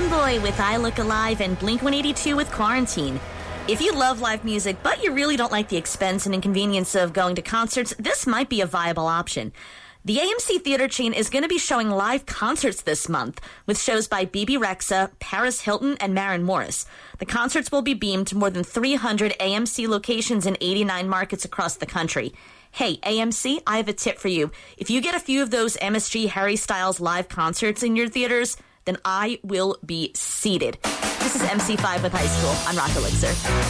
Boy with I Look Alive and Blink-182 with Quarantine. If you love live music, but you really don't like the expense and inconvenience of going to concerts, this might be a viable option. The AMC theater chain is going to be showing live concerts this month with shows by Bebe Rexha, Paris Hilton, and Maren Morris. The concerts will be beamed to more than 300 AMC locations in 89 markets across the country. Hey, AMC, I have a tip for you. If you get a few of those MSG Harry Styles live concerts in your theaters, then I will be seated. This is MC5 with High School on Rock Elixir.